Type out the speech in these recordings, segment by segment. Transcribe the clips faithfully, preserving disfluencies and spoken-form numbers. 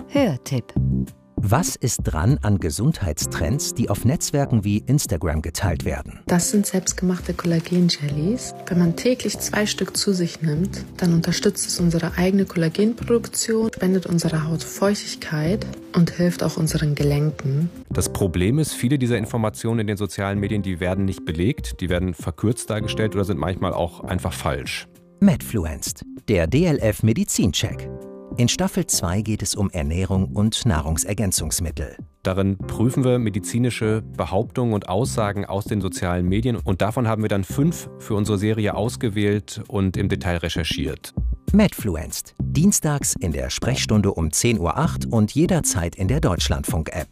Hörtipp. Was ist dran an Gesundheitstrends, die auf Netzwerken wie Instagram geteilt werden? Das sind selbstgemachte Kollagen-Jellies. Wenn man täglich zwei Stück zu sich nimmt, dann unterstützt es unsere eigene Kollagenproduktion, spendet unserer Haut Feuchtigkeit und hilft auch unseren Gelenken. Das Problem ist, viele dieser Informationen in den sozialen Medien, die werden nicht belegt, die werden verkürzt dargestellt oder sind manchmal auch einfach falsch. Medfluenced, der D L F-Medizincheck. In Staffel zwei geht es um Ernährung und Nahrungsergänzungsmittel. Darin prüfen wir medizinische Behauptungen und Aussagen aus den sozialen Medien. Und davon haben wir dann fünf für unsere Serie ausgewählt und im Detail recherchiert. Medfluenced, dienstags in der Sprechstunde um zehn Uhr acht und jederzeit in der Deutschlandfunk-App.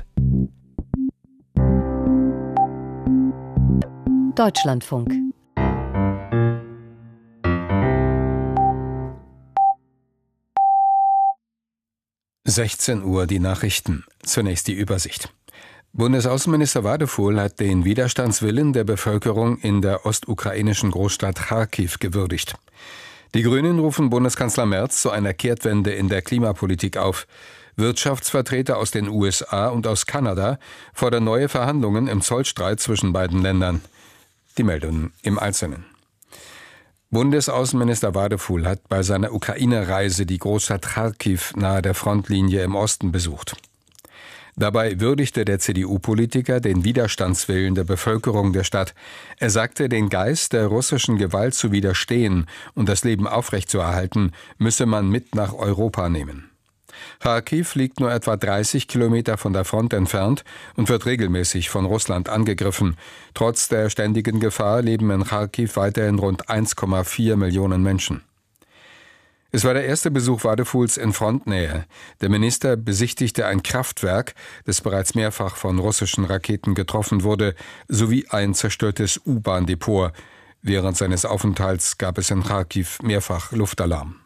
Deutschlandfunk. sechzehn Uhr die Nachrichten. Zunächst die Übersicht. Bundesaußenminister Wadefuhl hat den Widerstandswillen der Bevölkerung in der ostukrainischen Großstadt Charkiw gewürdigt. Die Grünen rufen Bundeskanzler Merz zu einer Kehrtwende in der Klimapolitik auf. Wirtschaftsvertreter aus den U S A und aus Kanada fordern neue Verhandlungen im Zollstreit zwischen beiden Ländern. Die Meldungen im Einzelnen. Bundesaußenminister Wadefuhl hat bei seiner Ukraine-Reise die Großstadt Charkiw nahe der Frontlinie im Osten besucht. Dabei würdigte der C D U-Politiker den Widerstandswillen der Bevölkerung der Stadt. Er sagte, den Geist der russischen Gewalt zu widerstehen und das Leben aufrechtzuerhalten, müsse man mit nach Europa nehmen. Charkiw liegt nur etwa dreißig Kilometer von der Front entfernt und wird regelmäßig von Russland angegriffen. Trotz der ständigen Gefahr leben in Charkiw weiterhin rund eins Komma vier Millionen Menschen. Es war der erste Besuch Wadefuhls in Frontnähe. Der Minister besichtigte ein Kraftwerk, das bereits mehrfach von russischen Raketen getroffen wurde, sowie ein zerstörtes U-Bahn-Depot. Während seines Aufenthalts gab es in Charkiw mehrfach Luftalarm.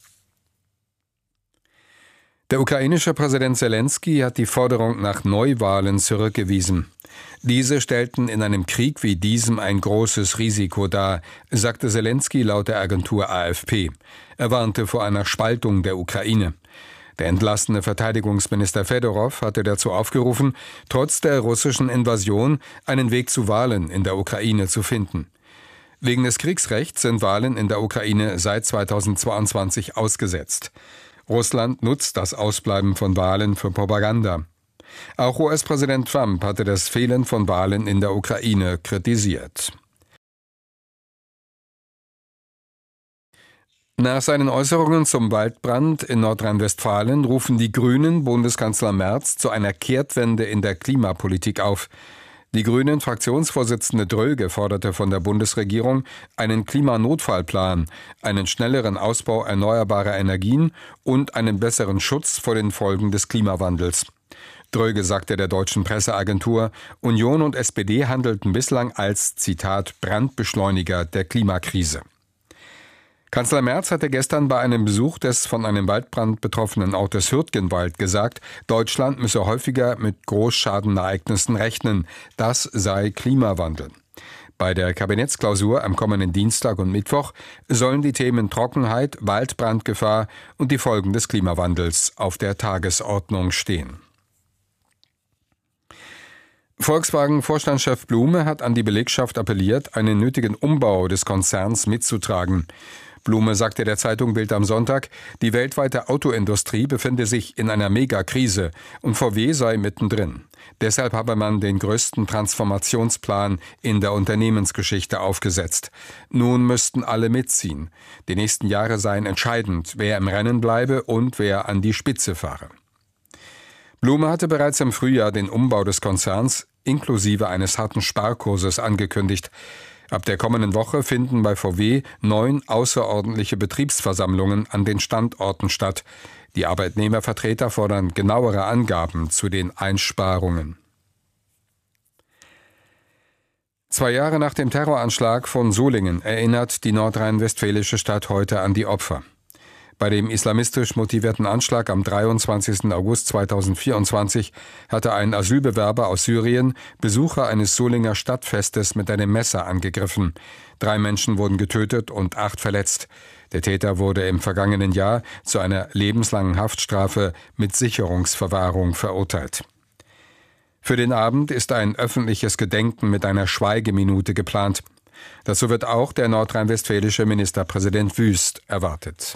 Der ukrainische Präsident Selenskyj hat die Forderung nach Neuwahlen zurückgewiesen. Diese stellten in einem Krieg wie diesem ein großes Risiko dar, sagte Selenskyj laut der Agentur A F P. Er warnte vor einer Spaltung der Ukraine. Der entlassene Verteidigungsminister Fedorow hatte dazu aufgerufen, trotz der russischen Invasion einen Weg zu Wahlen in der Ukraine zu finden. Wegen des Kriegsrechts sind Wahlen in der Ukraine seit zweitausendzweiundzwanzig ausgesetzt. Russland nutzt das Ausbleiben von Wahlen für Propaganda. Auch U S-Präsident Trump hatte das Fehlen von Wahlen in der Ukraine kritisiert. Nach seinen Äußerungen zum Waldbrand in Nordrhein-Westfalen rufen die Grünen Bundeskanzler Merz zu einer Kehrtwende in der Klimapolitik auf. Die Grünen-Fraktionsvorsitzende Dröge forderte von der Bundesregierung einen Klimanotfallplan, einen schnelleren Ausbau erneuerbarer Energien und einen besseren Schutz vor den Folgen des Klimawandels. Dröge sagte der deutschen Presseagentur, Union und S P D handelten bislang als, Zitat, Brandbeschleuniger der Klimakrise. Kanzler Merz hatte gestern bei einem Besuch des von einem Waldbrand betroffenen Ortes Hürtgenwald gesagt, Deutschland müsse häufiger mit Großschadenereignissen rechnen. Das sei Klimawandel. Bei der Kabinettsklausur am kommenden Dienstag und Mittwoch sollen die Themen Trockenheit, Waldbrandgefahr und die Folgen des Klimawandels auf der Tagesordnung stehen. Volkswagen-Vorstandschef Blume hat an die Belegschaft appelliert, einen nötigen Umbau des Konzerns mitzutragen. Blume sagte der Zeitung Bild am Sonntag, die weltweite Autoindustrie befinde sich in einer Megakrise und V W sei mittendrin. Deshalb habe man den größten Transformationsplan in der Unternehmensgeschichte aufgesetzt. Nun müssten alle mitziehen. Die nächsten Jahre seien entscheidend, wer im Rennen bleibe und wer an die Spitze fahre. Blume hatte bereits im Frühjahr den Umbau des Konzerns inklusive eines harten Sparkurses angekündigt. Ab der kommenden Woche finden bei V W neun außerordentliche Betriebsversammlungen an den Standorten statt. Die Arbeitnehmervertreter fordern genauere Angaben zu den Einsparungen. Zwei Jahre nach dem Terroranschlag von Solingen erinnert die nordrhein-westfälische Stadt heute an die Opfer. Bei dem islamistisch motivierten Anschlag am dreiundzwanzigsten August zweitausendvierundzwanzig hatte ein Asylbewerber aus Syrien Besucher eines Solinger Stadtfestes mit einem Messer angegriffen. Drei Menschen wurden getötet und acht verletzt. Der Täter wurde im vergangenen Jahr zu einer lebenslangen Haftstrafe mit Sicherungsverwahrung verurteilt. Für den Abend ist ein öffentliches Gedenken mit einer Schweigeminute geplant. Dazu wird auch der nordrhein-westfälische Ministerpräsident Wüst erwartet.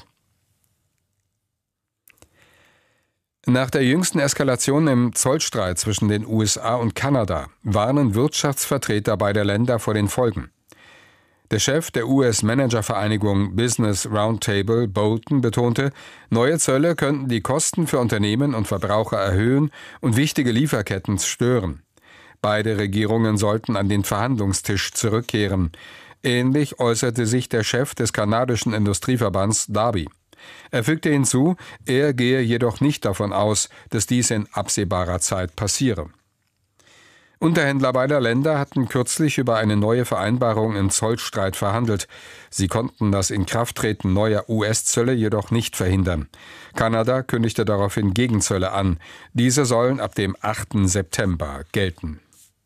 Nach der jüngsten Eskalation im Zollstreit zwischen den U S A und Kanada warnen Wirtschaftsvertreter beider Länder vor den Folgen. Der Chef der U S-Managervereinigung Business Roundtable, Bolton, betonte, neue Zölle könnten die Kosten für Unternehmen und Verbraucher erhöhen und wichtige Lieferketten stören. Beide Regierungen sollten an den Verhandlungstisch zurückkehren. Ähnlich äußerte sich der Chef des kanadischen Industrieverbands Darby. Er fügte hinzu, er gehe jedoch nicht davon aus, dass dies in absehbarer Zeit passiere. Unterhändler beider Länder hatten kürzlich über eine neue Vereinbarung im Zollstreit verhandelt. Sie konnten das Inkrafttreten neuer U S-Zölle jedoch nicht verhindern. Kanada kündigte daraufhin Gegenzölle an. Diese sollen ab dem achten September gelten.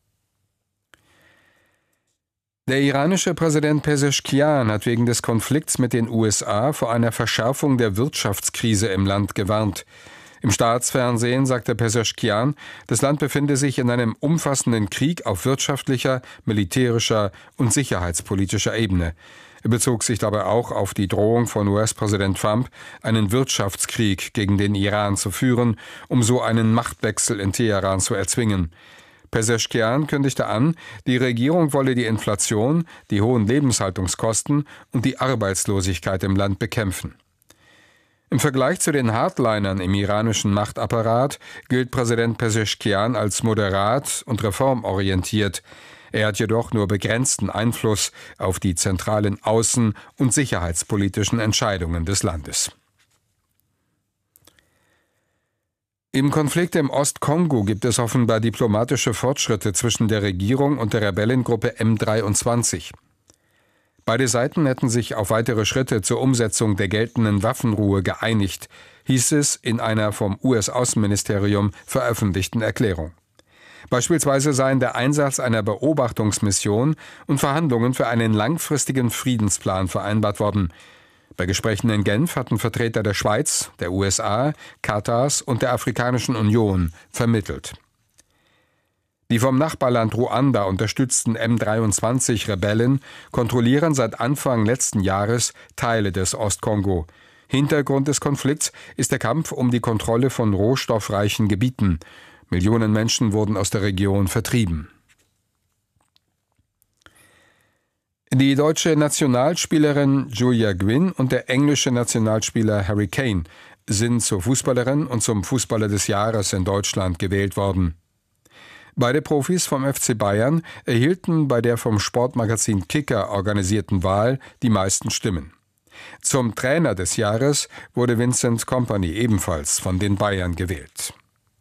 Der iranische Präsident Pezeshkian hat wegen des Konflikts mit den U S A vor einer Verschärfung der Wirtschaftskrise im Land gewarnt. Im Staatsfernsehen sagte Pezeshkian, das Land befinde sich in einem umfassenden Krieg auf wirtschaftlicher, militärischer und sicherheitspolitischer Ebene. Er bezog sich dabei auch auf die Drohung von U S-Präsident Trump, einen Wirtschaftskrieg gegen den Iran zu führen, um so einen Machtwechsel in Teheran zu erzwingen. Pezeshkian kündigte an, die Regierung wolle die Inflation, die hohen Lebenshaltungskosten und die Arbeitslosigkeit im Land bekämpfen. Im Vergleich zu den Hardlinern im iranischen Machtapparat gilt Präsident Pezeshkian als moderat und reformorientiert. Er hat jedoch nur begrenzten Einfluss auf die zentralen außen- und sicherheitspolitischen Entscheidungen des Landes. Im Konflikt im Ostkongo gibt es offenbar diplomatische Fortschritte zwischen der Regierung und der Rebellengruppe M dreiundzwanzig. Beide Seiten hätten sich auf weitere Schritte zur Umsetzung der geltenden Waffenruhe geeinigt, hieß es in einer vom U S-Außenministerium veröffentlichten Erklärung. Beispielsweise seien der Einsatz einer Beobachtungsmission und Verhandlungen für einen langfristigen Friedensplan vereinbart worden. Bei Gesprächen in Genf hatten Vertreter der Schweiz, der U S A, Katars und der Afrikanischen Union vermittelt. Die vom Nachbarland Ruanda unterstützten M dreiundzwanzig Rebellen kontrollieren seit Anfang letzten Jahres Teile des Ostkongo. Hintergrund des Konflikts ist der Kampf um die Kontrolle von rohstoffreichen Gebieten. Millionen Menschen wurden aus der Region vertrieben. Die deutsche Nationalspielerin Julia Gwynn und der englische Nationalspieler Harry Kane sind zur Fußballerin und zum Fußballer des Jahres in Deutschland gewählt worden. Beide Profis vom F C Bayern erhielten bei der vom Sportmagazin Kicker organisierten Wahl die meisten Stimmen. Zum Trainer des Jahres wurde Vincent Kompany ebenfalls von den Bayern gewählt.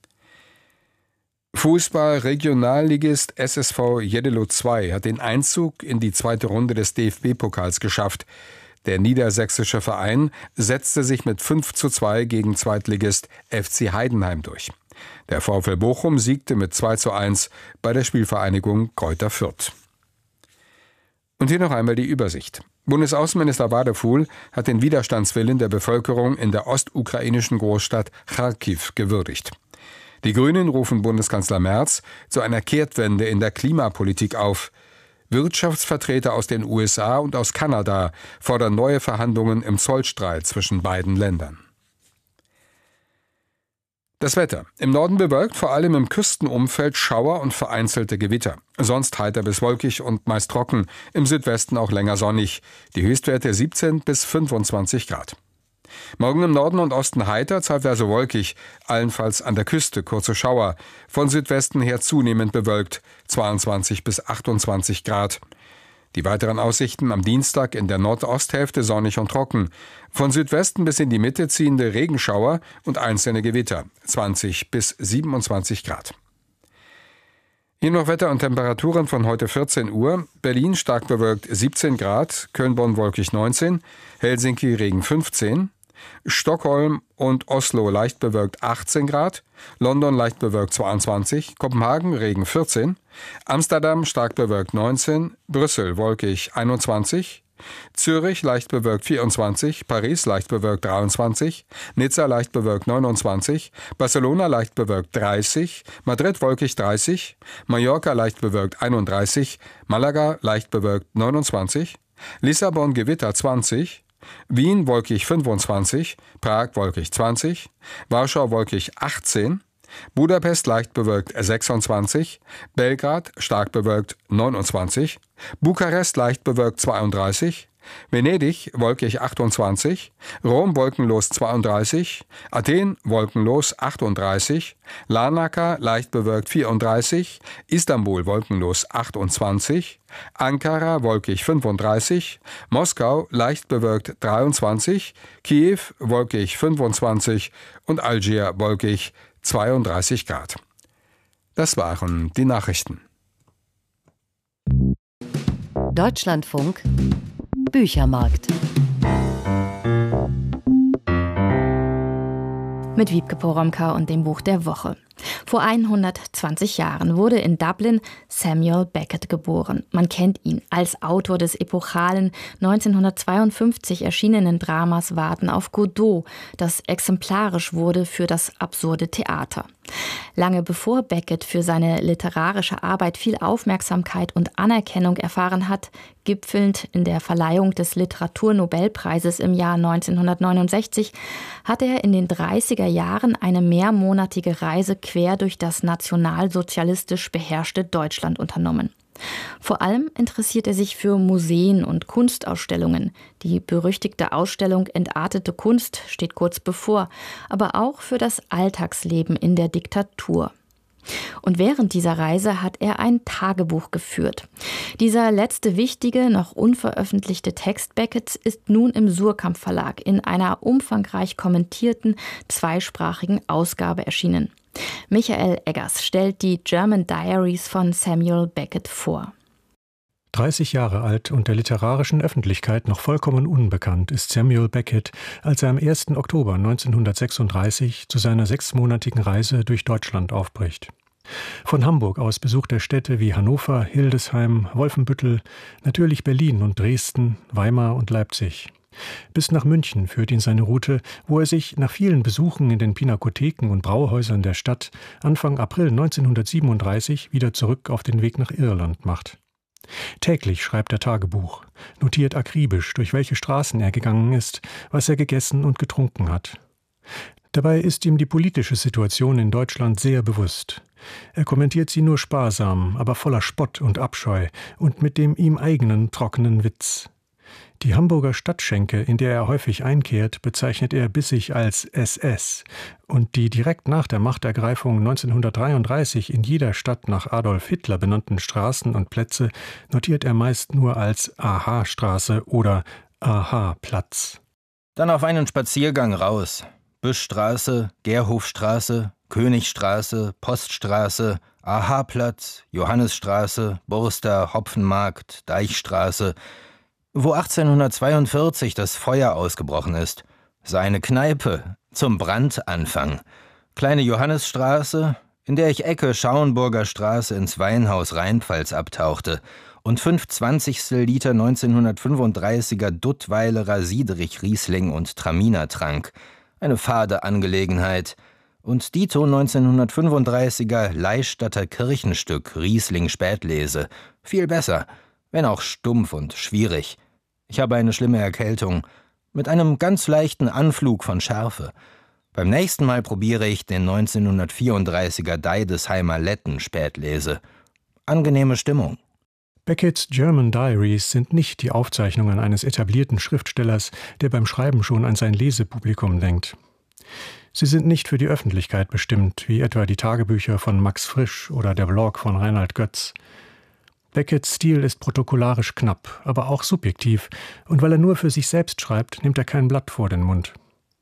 Fußball-Regionalligist S S V Jeddelo zwei hat den Einzug in die zweite Runde des D F B-Pokals geschafft. Der niedersächsische Verein setzte sich mit fünf zu zwei gegen Zweitligist F C Heidenheim durch. Der VfL Bochum siegte mit zwei zu eins bei der Spielvereinigung Greuther Fürth. Und hier noch einmal die Übersicht. Bundesaußenminister Wadefuhl hat den Widerstandswillen der Bevölkerung in der ostukrainischen Großstadt Charkiw gewürdigt. Die Grünen rufen Bundeskanzler Merz zu einer Kehrtwende in der Klimapolitik auf. Wirtschaftsvertreter aus den U S A und aus Kanada fordern neue Verhandlungen im Zollstreit zwischen beiden Ländern. Das Wetter. Im Norden bewölkt, vor allem im Küstenumfeld Schauer und vereinzelte Gewitter. Sonst heiter bis wolkig und meist trocken, im Südwesten auch länger sonnig. Die Höchstwerte siebzehn bis fünfundzwanzig Grad. Morgen im Norden und Osten heiter, zeitweise wolkig, allenfalls an der Küste kurze Schauer. Von Südwesten her zunehmend bewölkt, zweiundzwanzig bis achtundzwanzig Grad. Die weiteren Aussichten am Dienstag in der Nordosthälfte sonnig und trocken. Von Südwesten bis in die Mitte ziehende Regenschauer und einzelne Gewitter, zwanzig bis siebenundzwanzig Grad. Hier noch Wetter und Temperaturen von heute vierzehn Uhr. Berlin stark bewölkt siebzehn Grad, Köln-Bonn wolkig neunzehn, Helsinki Regen fünfzehn, Stockholm und Oslo leicht bewölkt achtzehn Grad, London leicht bewölkt zweiundzwanzig, Kopenhagen Regen vierzehn, Amsterdam stark bewölkt neunzehn, Brüssel wolkig einundzwanzig, Zürich leicht bewölkt vierundzwanzig, Paris leicht bewölkt dreiundzwanzig, Nizza leicht bewölkt neunundzwanzig, Barcelona leicht bewölkt dreißig, Madrid wolkig dreißig, Mallorca leicht bewölkt einunddreißig, Malaga leicht bewölkt neunundzwanzig, Lissabon Gewitter zwanzig, Wien wolkig fünfundzwanzig, Prag wolkig zwanzig, Warschau wolkig achtzehn, Budapest leicht bewölkt sechsundzwanzig, Belgrad stark bewölkt neunundzwanzig, Bukarest leicht bewölkt zweiunddreißig, Venedig wolkig achtundzwanzig, Rom wolkenlos zweiunddreißig, Athen wolkenlos achtunddreißig, Larnaca leicht bewölkt vierunddreißig, Istanbul wolkenlos achtundzwanzig, Ankara wolkig fünfunddreißig, Moskau leicht bewölkt dreiundzwanzig, Kiew wolkig fünfundzwanzig und Algier wolkig zweiunddreißig Grad. Das waren die Nachrichten. Deutschlandfunk Büchermarkt. Mit Wiebke Poromka und dem Buch der Woche. Vor hundertzwanzig Jahren wurde in Dublin Samuel Beckett geboren. Man kennt ihn als Autor des epochalen neunzehnhundertzweiundfünfzig erschienenen Dramas Warten auf Godot, das exemplarisch wurde für das absurde Theater. Lange bevor Beckett für seine literarische Arbeit viel Aufmerksamkeit und Anerkennung erfahren hat, gipfelnd in der Verleihung des Literaturnobelpreises im Jahr neunzehnhundertneunundsechzig, hat er in den dreißiger Jahren eine mehrmonatige Reise quer durch das nationalsozialistisch beherrschte Deutschland unternommen. Vor allem interessiert er sich für Museen und Kunstausstellungen. Die berüchtigte Ausstellung Entartete Kunst steht kurz bevor, aber auch für das Alltagsleben in der Diktatur. Und während dieser Reise hat er ein Tagebuch geführt. Dieser letzte wichtige, noch unveröffentlichte Text Becketts ist nun im Suhrkamp Verlag in einer umfangreich kommentierten, zweisprachigen Ausgabe erschienen. Michael Eggers stellt die German Diaries von Samuel Beckett vor. dreißig Jahre alt und der literarischen Öffentlichkeit noch vollkommen unbekannt ist Samuel Beckett, als er am ersten Oktober neunzehnhundertsechsunddreißig zu seiner sechsmonatigen Reise durch Deutschland aufbricht. Von Hamburg aus besucht er Städte wie Hannover, Hildesheim, Wolfenbüttel, natürlich Berlin und Dresden, Weimar und Leipzig. Bis nach München führt ihn seine Route, wo er sich nach vielen Besuchen in den Pinakotheken und Brauhäusern der Stadt Anfang April neunzehnhundertsiebenunddreißig wieder zurück auf den Weg nach Irland macht. Täglich schreibt er Tagebuch, notiert akribisch, durch welche Straßen er gegangen ist, was er gegessen und getrunken hat. Dabei ist ihm die politische Situation in Deutschland sehr bewusst. Er kommentiert sie nur sparsam, aber voller Spott und Abscheu und mit dem ihm eigenen trockenen Witz. Die Hamburger Stadtschenke, in der er häufig einkehrt, bezeichnet er bissig als S S. Und die direkt nach der Machtergreifung neunzehnhundertdreiunddreißig in jeder Stadt nach Adolf Hitler benannten Straßen und Plätze notiert er meist nur als A H-Straße oder A H-Platz. Dann auf einen Spaziergang raus. Büschstraße, Gerhofstraße, Königstraße, Poststraße, A H-Platz, Johannisstraße, Burster, Hopfenmarkt, Deichstraße, wo achtzehnhundertzweiundvierzig das Feuer ausgebrochen ist. Seine Kneipe zum Brandanfang. Kleine Johannisstraße, in der ich Ecke Schauenburger Straße ins Weinhaus Rheinpfalz abtauchte und fünf Zwanzigstel Liter neunzehnhundertfünfunddreißiger Duttweilerer Siederich Riesling und Traminer trank. Eine fade Angelegenheit. Und dito neunzehnhundertfünfunddreißiger Leistatter Kirchenstück Riesling Spätlese. Viel besser, wenn auch stumpf und schwierig. Ich habe eine schlimme Erkältung, mit einem ganz leichten Anflug von Schärfe. Beim nächsten Mal probiere ich den neunzehnhundertvierunddreißiger Deidesheimer Letten Spätlese. Angenehme Stimmung. Becketts German Diaries sind nicht die Aufzeichnungen eines etablierten Schriftstellers, der beim Schreiben schon an sein Lesepublikum denkt. Sie sind nicht für die Öffentlichkeit bestimmt, wie etwa die Tagebücher von Max Frisch oder der Blog von Reinhard Götz. Becketts Stil ist protokollarisch knapp, aber auch subjektiv, und weil er nur für sich selbst schreibt, nimmt er kein Blatt vor den Mund.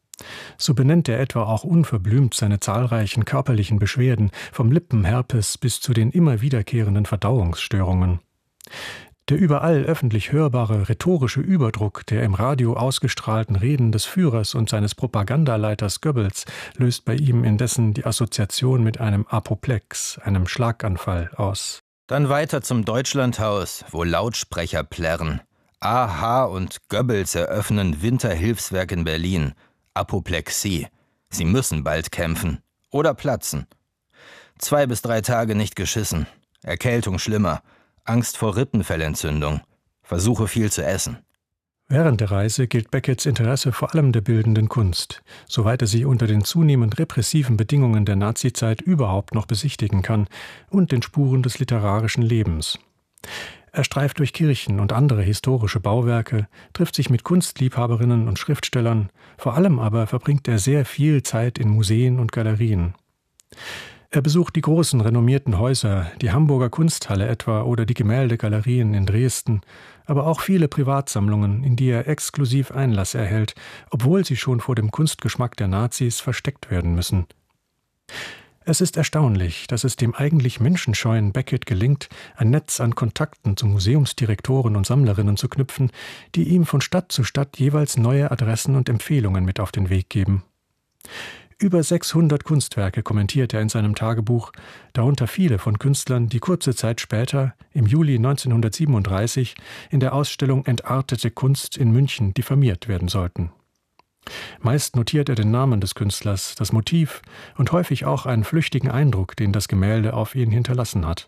So benennt er etwa auch unverblümt seine zahlreichen körperlichen Beschwerden, vom Lippenherpes bis zu den immer wiederkehrenden Verdauungsstörungen. Der überall öffentlich hörbare rhetorische Überdruck der im Radio ausgestrahlten Reden des Führers und seines Propagandaleiters Goebbels löst bei ihm indessen die Assoziation mit einem Apoplex, einem Schlaganfall, aus. Dann weiter zum Deutschlandhaus, wo Lautsprecher plärren. A H und Goebbels eröffnen Winterhilfswerk in Berlin. Apoplexie. Sie müssen bald kämpfen. Oder platzen. Zwei bis drei Tage nicht geschissen. Erkältung schlimmer. Angst vor Rippenfellentzündung. Versuche viel zu essen. Während der Reise gilt Becketts Interesse vor allem der bildenden Kunst, soweit er sie unter den zunehmend repressiven Bedingungen der Nazizeit überhaupt noch besichtigen kann, und den Spuren des literarischen Lebens. Er streift durch Kirchen und andere historische Bauwerke, trifft sich mit Kunstliebhaberinnen und Schriftstellern, vor allem aber verbringt er sehr viel Zeit in Museen und Galerien. Er besucht die großen, renommierten Häuser, die Hamburger Kunsthalle etwa oder die Gemäldegalerien in Dresden, aber auch viele Privatsammlungen, in die er exklusiv Einlass erhält, obwohl sie schon vor dem Kunstgeschmack der Nazis versteckt werden müssen. Es ist erstaunlich, dass es dem eigentlich menschenscheuen Beckett gelingt, ein Netz an Kontakten zu Museumsdirektoren und Sammlerinnen zu knüpfen, die ihm von Stadt zu Stadt jeweils neue Adressen und Empfehlungen mit auf den Weg geben. Über sechshundert Kunstwerke kommentiert er in seinem Tagebuch, darunter viele von Künstlern, die kurze Zeit später, im Juli neunzehnhundertsiebenunddreißig, in der Ausstellung Entartete Kunst in München diffamiert werden sollten. Meist notiert er den Namen des Künstlers, das Motiv und häufig auch einen flüchtigen Eindruck, den das Gemälde auf ihn hinterlassen hat.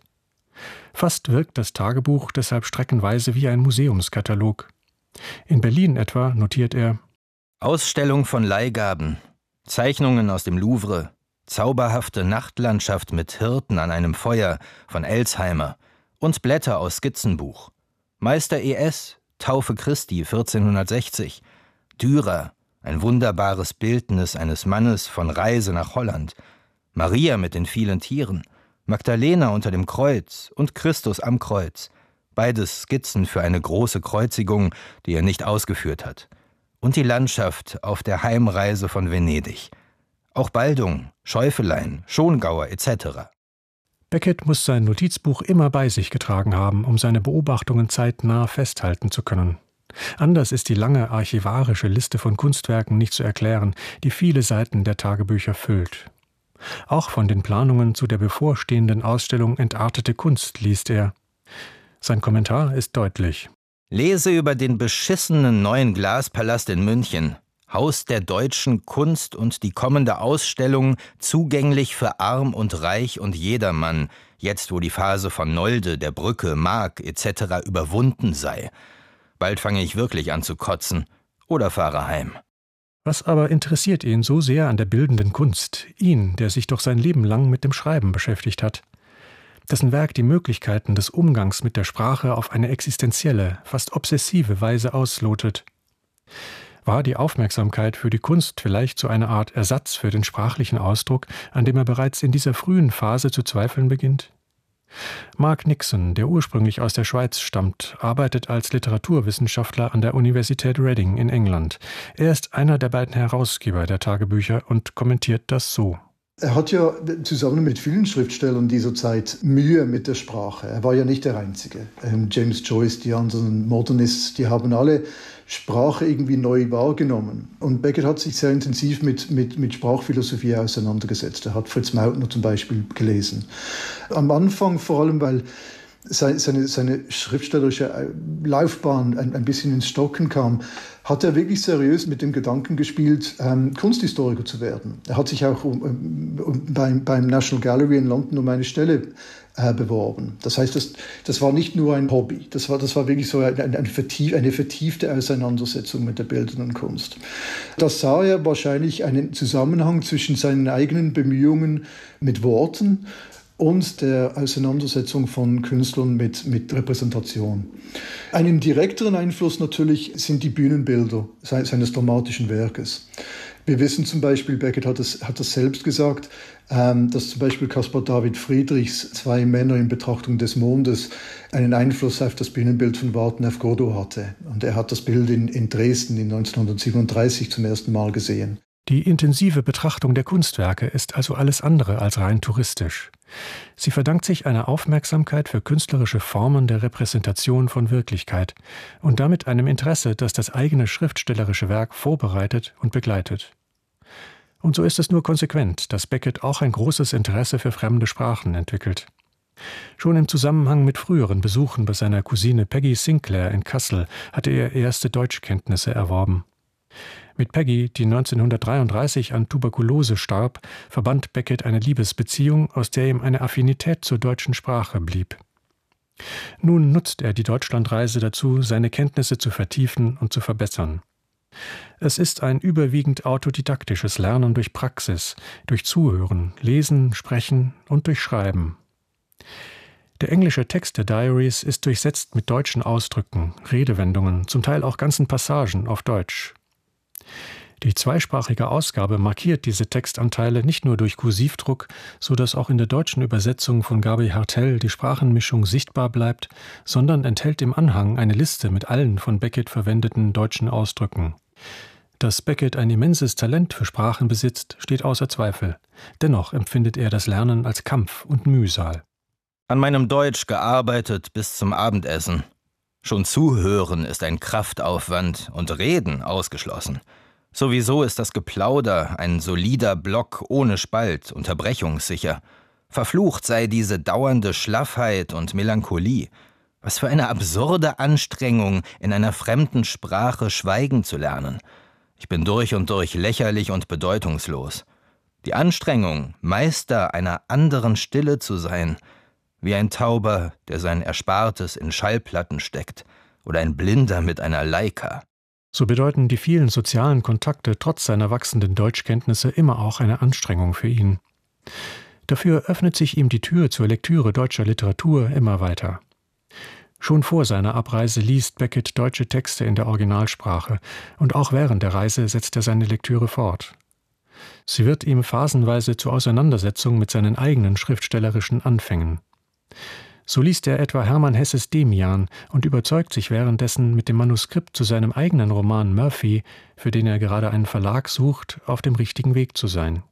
Fast wirkt das Tagebuch deshalb streckenweise wie ein Museumskatalog. In Berlin etwa notiert er: Ausstellung von Leihgaben. Zeichnungen aus dem Louvre, zauberhafte Nachtlandschaft mit Hirten an einem Feuer von Elsheimer und Blätter aus Skizzenbuch. Meister E S, Taufe Christi vierzehnhundertsechzig, Dürer, ein wunderbares Bildnis eines Mannes von Reise nach Holland, Maria mit den vielen Tieren, Magdalena unter dem Kreuz und Christus am Kreuz, beides Skizzen für eine große Kreuzigung, die er nicht ausgeführt hat. Und die Landschaft auf der Heimreise von Venedig. Auch Baldung, Schäufelein, Schongauer et cetera. Beckett muss sein Notizbuch immer bei sich getragen haben, um seine Beobachtungen zeitnah festhalten zu können. Anders ist die lange archivarische Liste von Kunstwerken nicht zu erklären, die viele Seiten der Tagebücher füllt. Auch von den Planungen zu der bevorstehenden Ausstellung Entartete Kunst liest er. Sein Kommentar ist deutlich. Lese über den beschissenen neuen Glaspalast in München, Haus der deutschen Kunst und die kommende Ausstellung zugänglich für Arm und Reich und jedermann, jetzt wo die Phase von Nolde, der Brücke, Mark et cetera überwunden sei. Bald fange ich wirklich an zu kotzen oder fahre heim. Was aber interessiert ihn so sehr an der bildenden Kunst, ihn, der sich doch sein Leben lang mit dem Schreiben beschäftigt hat? Dessen Werk die Möglichkeiten des Umgangs mit der Sprache auf eine existenzielle, fast obsessive Weise auslotet. War die Aufmerksamkeit für die Kunst vielleicht zu einer Art Ersatz für den sprachlichen Ausdruck, an dem er bereits in dieser frühen Phase zu zweifeln beginnt? Mark Nixon, der ursprünglich aus der Schweiz stammt, arbeitet als Literaturwissenschaftler an der Universität Reading in England. Er ist einer der beiden Herausgeber der Tagebücher und kommentiert das so. Er hat ja zusammen mit vielen Schriftstellern dieser Zeit Mühe mit der Sprache. Er war ja nicht der Einzige. Ähm, James Joyce, die anderen Modernists, die haben alle Sprache irgendwie neu wahrgenommen. Und Beckett hat sich sehr intensiv mit, mit, mit Sprachphilosophie auseinandergesetzt. Er hat Fritz Mautner zum Beispiel gelesen. Am Anfang vor allem, weil seine, seine schriftstellerische Laufbahn ein, ein bisschen ins Stocken kam, hat er wirklich seriös mit dem Gedanken gespielt, ähm, Kunsthistoriker zu werden. Er hat sich auch um, um, beim, beim National Gallery in London um eine Stelle äh, beworben. Das heißt, das, das war nicht nur ein Hobby, das war, das war wirklich so eine, eine, vertief, eine vertiefte Auseinandersetzung mit der bildenden Kunst. Das sah er wahrscheinlich einen Zusammenhang zwischen seinen eigenen Bemühungen mit Worten und der Auseinandersetzung von Künstlern mit, mit Repräsentation. Einen direkteren Einfluss natürlich sind die Bühnenbilder seines dramatischen Werkes. Wir wissen zum Beispiel, Beckett hat das, hat das selbst gesagt, ähm, dass zum Beispiel Caspar David Friedrichs Zwei Männer in Betrachtung des Mondes einen Einfluss auf das Bühnenbild von Warten auf Godot hatte. Und er hat das Bild in, in Dresden in neunzehnhundertsiebenunddreißig zum ersten Mal gesehen. Die intensive Betrachtung der Kunstwerke ist also alles andere als rein touristisch. Sie verdankt sich einer Aufmerksamkeit für künstlerische Formen der Repräsentation von Wirklichkeit und damit einem Interesse, das das eigene schriftstellerische Werk vorbereitet und begleitet. Und so ist es nur konsequent, dass Beckett auch ein großes Interesse für fremde Sprachen entwickelt. Schon im Zusammenhang mit früheren Besuchen bei seiner Cousine Peggy Sinclair in Kassel hatte er erste Deutschkenntnisse erworben. Mit Peggy, die neunzehnhundertdreiunddreißig an Tuberkulose starb, verband Beckett eine Liebesbeziehung, aus der ihm eine Affinität zur deutschen Sprache blieb. Nun nutzt er die Deutschlandreise dazu, seine Kenntnisse zu vertiefen und zu verbessern. Es ist ein überwiegend autodidaktisches Lernen durch Praxis, durch Zuhören, Lesen, Sprechen und durch Schreiben. Der englische Text der Diaries ist durchsetzt mit deutschen Ausdrücken, Redewendungen, zum Teil auch ganzen Passagen auf Deutsch. Die zweisprachige Ausgabe markiert diese Textanteile nicht nur durch Kursivdruck, so dass auch in der deutschen Übersetzung von Gabi Hartell die Sprachenmischung sichtbar bleibt, sondern enthält im Anhang eine Liste mit allen von Beckett verwendeten deutschen Ausdrücken. Dass Beckett ein immenses Talent für Sprachen besitzt, steht außer Zweifel. Dennoch empfindet er das Lernen als Kampf und Mühsal. An meinem Deutsch gearbeitet bis zum Abendessen. Schon zuhören ist ein Kraftaufwand und Reden ausgeschlossen. Sowieso ist das Geplauder ein solider Block ohne Spalt, unterbrechungssicher. Verflucht sei diese dauernde Schlaffheit und Melancholie. Was für eine absurde Anstrengung, in einer fremden Sprache schweigen zu lernen. Ich bin durch und durch lächerlich und bedeutungslos. Die Anstrengung, Meister einer anderen Stille zu sein, wie ein Tauber, der sein Erspartes in Schallplatten steckt, oder ein Blinder mit einer Leica. So bedeuten die vielen sozialen Kontakte trotz seiner wachsenden Deutschkenntnisse immer auch eine Anstrengung für ihn. Dafür öffnet sich ihm die Tür zur Lektüre deutscher Literatur immer weiter. Schon vor seiner Abreise liest Beckett deutsche Texte in der Originalsprache und auch während der Reise setzt er seine Lektüre fort. Sie wird ihm phasenweise zur Auseinandersetzung mit seinen eigenen schriftstellerischen Anfängen. So liest er etwa Hermann Hesses Demian und überzeugt sich währenddessen mit dem Manuskript zu seinem eigenen Roman Murphy, für den er gerade einen Verlag sucht, auf dem richtigen Weg zu sein.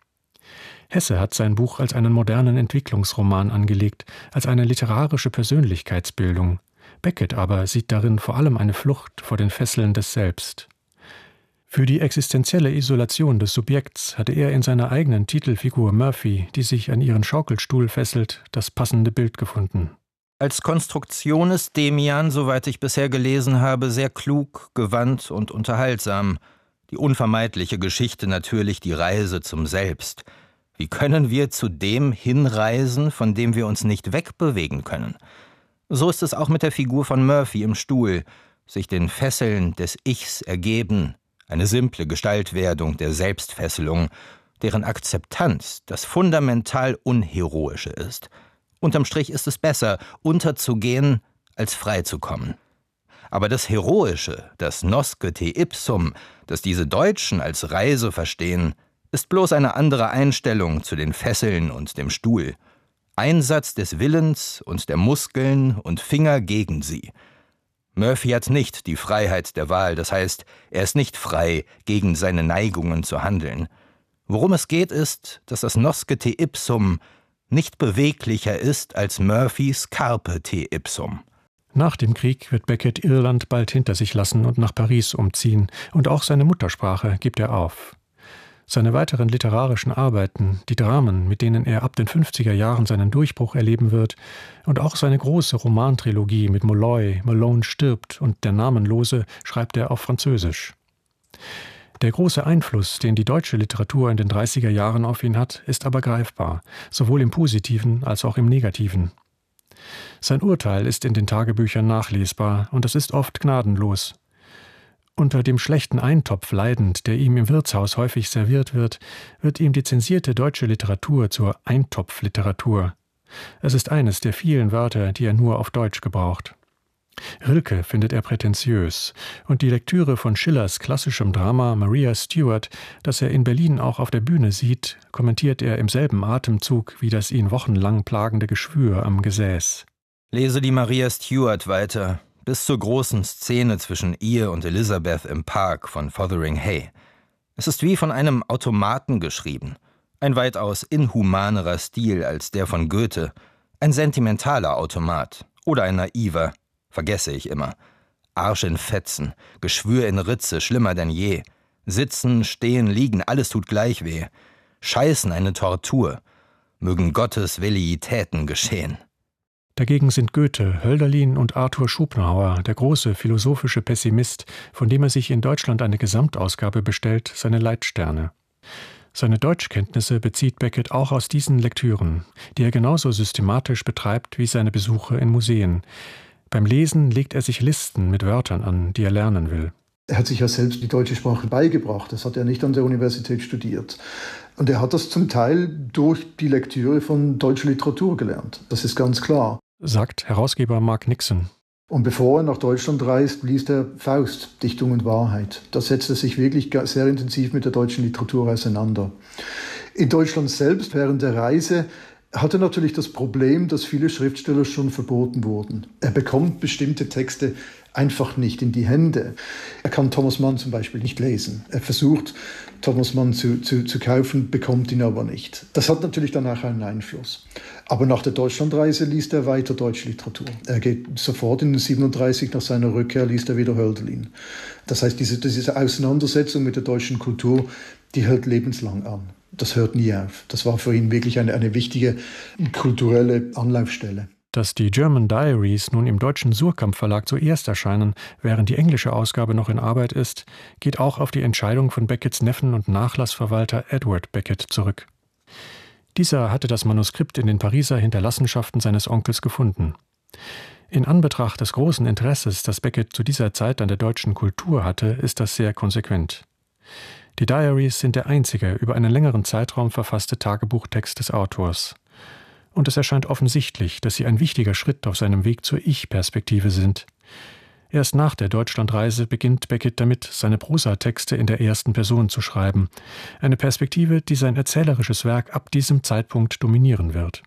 Hesse hat sein Buch als einen modernen Entwicklungsroman angelegt, als eine literarische Persönlichkeitsbildung. Beckett aber sieht darin vor allem eine Flucht vor den Fesseln des Selbst. Für die existenzielle Isolation des Subjekts hatte er in seiner eigenen Titelfigur Murphy, die sich an ihren Schaukelstuhl fesselt, das passende Bild gefunden. Als Konstruktion ist Demian, soweit ich bisher gelesen habe, sehr klug, gewandt und unterhaltsam. Die unvermeidliche Geschichte natürlich die Reise zum Selbst. Wie können wir zu dem hinreisen, von dem wir uns nicht wegbewegen können? So ist es auch mit der Figur von Murphy im Stuhl, sich den Fesseln des Ichs ergeben, eine simple Gestaltwerdung der Selbstfesselung, deren Akzeptanz das fundamental Unheroische ist. Unterm Strich ist es besser, unterzugehen, als freizukommen. Aber das Heroische, das Nosce te ipsum, das diese Deutschen als Reise verstehen, ist bloß eine andere Einstellung zu den Fesseln und dem Stuhl. Einsatz des Willens und der Muskeln und Finger gegen sie. Murphy hat nicht die Freiheit der Wahl, das heißt, er ist nicht frei, gegen seine Neigungen zu handeln. Worum es geht, ist, dass das Nosce te ipsum nicht beweglicher ist als Murphys Carpe te ipsum. Nach dem Krieg wird Beckett Irland bald hinter sich lassen und nach Paris umziehen, und auch seine Muttersprache gibt er auf. Seine weiteren literarischen Arbeiten, die Dramen, mit denen er ab den fünfziger Jahren seinen Durchbruch erleben wird, und auch seine große Romantrilogie mit Molloy, Malone stirbt und Der Namenlose, schreibt er auf Französisch. Der große Einfluss, den die deutsche Literatur in den dreißiger Jahren auf ihn hat, ist aber greifbar, sowohl im Positiven als auch im Negativen. Sein Urteil ist in den Tagebüchern nachlesbar, und es ist oft gnadenlos. Unter dem schlechten Eintopf leidend, der ihm im Wirtshaus häufig serviert wird, wird ihm die zensierte deutsche Literatur zur Eintopfliteratur. Es ist eines der vielen Wörter, die er nur auf Deutsch gebraucht. Rilke findet er prätentiös, und die Lektüre von Schillers klassischem Drama Maria Stuart, das er in Berlin auch auf der Bühne sieht, kommentiert er im selben Atemzug wie das ihn wochenlang plagende Geschwür am Gesäß. Lese die Maria Stuart weiter, bis zur großen Szene zwischen ihr und Elizabeth im Park von Fotheringhay. Es ist wie von einem Automaten geschrieben, ein weitaus inhumanerer Stil als der von Goethe, ein sentimentaler Automat oder ein naiver, vergesse ich immer. Arsch in Fetzen, Geschwür in Ritze, schlimmer denn je. Sitzen, stehen, liegen, alles tut gleich weh. Scheißen eine Tortur. Mögen Gottes Velleitäten geschehen. Dagegen sind Goethe, Hölderlin und Arthur Schopenhauer, der große philosophische Pessimist, von dem er sich in Deutschland eine Gesamtausgabe bestellt, seine Leitsterne. Seine Deutschkenntnisse bezieht Beckett auch aus diesen Lektüren, die er genauso systematisch betreibt wie seine Besuche in Museen. Beim Lesen legt er sich Listen mit Wörtern an, die er lernen will. Er hat sich ja selbst die deutsche Sprache beigebracht. Das hat er nicht an der Universität studiert. Und er hat das zum Teil durch die Lektüre von deutscher Literatur gelernt. Das ist ganz klar. Sagt Herausgeber Mark Nixon. Und bevor er nach Deutschland reist, liest er Faust, Dichtung und Wahrheit. Da setzt er sich wirklich sehr intensiv mit der deutschen Literatur auseinander. In Deutschland selbst, während der Reise, hat er natürlich das Problem, dass viele Schriftsteller schon verboten wurden. Er bekommt bestimmte Texte einfach nicht in die Hände. Er kann Thomas Mann zum Beispiel nicht lesen. Er versucht, Thomas Mann zu, zu, zu kaufen, bekommt ihn aber nicht. Das hat natürlich dann auch einen Einfluss. Aber nach der Deutschlandreise liest er weiter deutsche Literatur. Er geht sofort in siebenunddreißig, nach seiner Rückkehr, liest er wieder Hölderlin. Das heißt, diese, diese Auseinandersetzung mit der deutschen Kultur, die hält lebenslang an. Das hört nie auf. Das war für ihn wirklich eine, eine wichtige kulturelle Anlaufstelle. Dass die German Diaries nun im deutschen Suhrkamp Verlag zuerst erscheinen, während die englische Ausgabe noch in Arbeit ist, geht auch auf die Entscheidung von Becketts Neffen und Nachlassverwalter Edward Beckett zurück. Dieser hatte das Manuskript in den Pariser Hinterlassenschaften seines Onkels gefunden. In Anbetracht des großen Interesses, das Beckett zu dieser Zeit an der deutschen Kultur hatte, ist das sehr konsequent. Die Diaries sind der einzige über einen längeren Zeitraum verfasste Tagebuchtext des Autors. Und es erscheint offensichtlich, dass sie ein wichtiger Schritt auf seinem Weg zur Ich-Perspektive sind. Erst nach der Deutschlandreise beginnt Beckett damit, seine Prosatexte in der ersten Person zu schreiben. Eine Perspektive, die sein erzählerisches Werk ab diesem Zeitpunkt dominieren wird.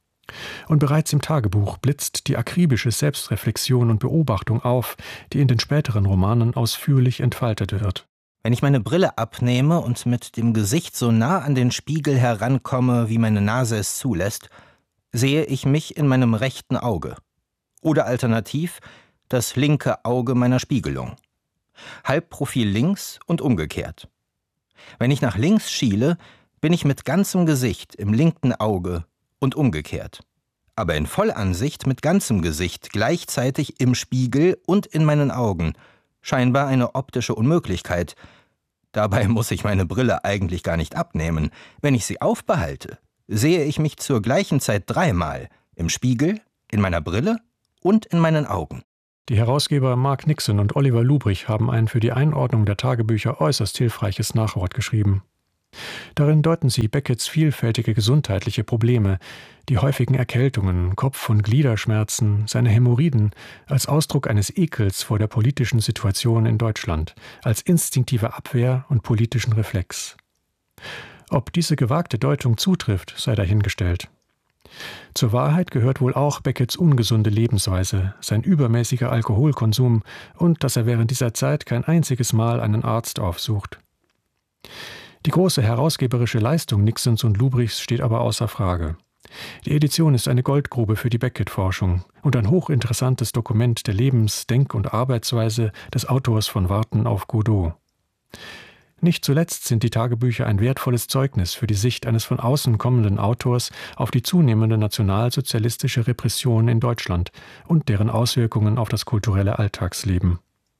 Und bereits im Tagebuch blitzt die akribische Selbstreflexion und Beobachtung auf, die in den späteren Romanen ausführlich entfaltet wird. Wenn ich meine Brille abnehme und mit dem Gesicht so nah an den Spiegel herankomme, wie meine Nase es zulässt, sehe ich mich in meinem rechten Auge. Oder alternativ das linke Auge meiner Spiegelung. Halbprofil links und umgekehrt. Wenn ich nach links schiele, bin ich mit ganzem Gesicht im linken Auge und umgekehrt. Aber in Vollansicht mit ganzem Gesicht gleichzeitig im Spiegel und in meinen Augen. Scheinbar eine optische Unmöglichkeit. Dabei muss ich meine Brille eigentlich gar nicht abnehmen. Wenn ich sie aufbehalte, sehe ich mich zur gleichen Zeit dreimal. Im Spiegel, in meiner Brille und in meinen Augen. Die Herausgeber Mark Nixon und Oliver Lubrich haben ein für die Einordnung der Tagebücher äußerst hilfreiches Nachwort geschrieben. Darin deuten sie Becketts vielfältige gesundheitliche Probleme, die häufigen Erkältungen, Kopf- und Gliederschmerzen, seine Hämorrhoiden als Ausdruck eines Ekels vor der politischen Situation in Deutschland, als instinktive Abwehr und politischen Reflex. Ob diese gewagte Deutung zutrifft, sei dahingestellt. Zur Wahrheit gehört wohl auch Becketts ungesunde Lebensweise, sein übermäßiger Alkoholkonsum und dass er während dieser Zeit kein einziges Mal einen Arzt aufsucht. Die große herausgeberische Leistung Nixons und Lubrichs steht aber außer Frage. Die Edition ist eine Goldgrube für die Beckett-Forschung und ein hochinteressantes Dokument der Lebens-, Denk- und Arbeitsweise des Autors von Warten auf Godot. Nicht zuletzt sind die Tagebücher ein wertvolles Zeugnis für die Sicht eines von außen kommenden Autors auf die zunehmende nationalsozialistische Repression in Deutschland und deren Auswirkungen auf das kulturelle Alltagsleben.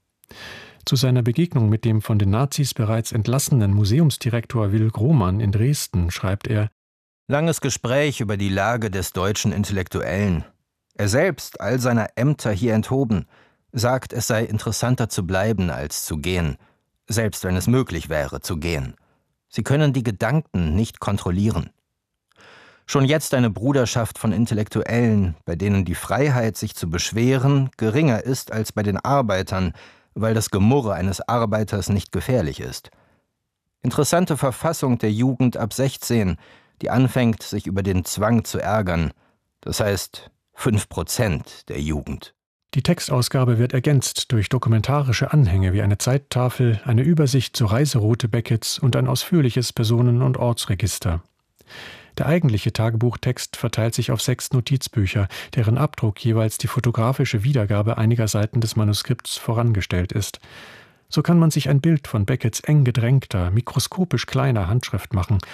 Zu seiner Begegnung mit dem von den Nazis bereits entlassenen Museumsdirektor Will Grohmann in Dresden schreibt er: Langes Gespräch über die Lage des deutschen Intellektuellen. Er selbst, all seiner Ämter hier enthoben, sagt, es sei interessanter zu bleiben als zu gehen, selbst wenn es möglich wäre, zu gehen. Sie können die Gedanken nicht kontrollieren. Schon jetzt eine Bruderschaft von Intellektuellen, bei denen die Freiheit, sich zu beschweren, geringer ist als bei den Arbeitern, weil das Gemurre eines Arbeiters nicht gefährlich ist. Interessante Verfassung der Jugend ab sechzehn, die anfängt, sich über den Zwang zu ärgern. Das heißt, fünf Prozent der Jugend. Die Textausgabe wird ergänzt durch dokumentarische Anhänge wie eine Zeittafel, eine Übersicht zur Reiseroute Becketts und ein ausführliches Personen- und Ortsregister. Der eigentliche Tagebuchtext verteilt sich auf sechs Notizbücher, deren Abdruck jeweils die fotografische Wiedergabe einiger Seiten des Manuskripts vorangestellt ist. So kann man sich ein Bild von Becketts eng gedrängter, mikroskopisch kleiner Handschrift machen